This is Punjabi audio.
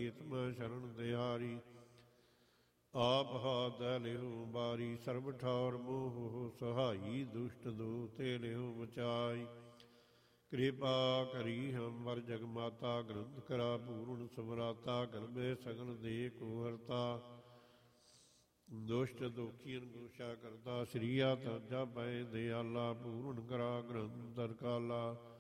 ਏਤ ਮੈਂ ਸ਼ਰਨ ਦਿਹਾਰੀ। ਆਪ ਹਾਥ ਲਿਹੁ ਬਾਰੀ ਸਰਬ ਠੌਰ ਮੋਹ ਸਹਾਈ। ਦੁਸ਼ਟ ਦੂਤੇ ਲਿਹੁ ਬਚਾਈ। ਕਿਰਪਾ ਕਰੀ ਹਮ ਵਰ ਜਗ ਮਾਤਾ ਗ੍ਰੰਥ ਕਰਾ ਪੂਰਨ ਸਮਰਾਤਾ। ਗਰਭੇ ਸਗਲ ਦੇ ਕੋ ਹਰਤਾ ਦੁਸ਼ਟ ਦੋਖੀਨ ਗੋਸ਼ਾ ਕਰਤਾ। ਸ੍ਰੀਆ ਤਜਾ ਪੈ ਦਿਆਲਾ ਪੂਰਨ ਕਰਾ ਗ੍ਰੰਥ ਕਾਲਾ।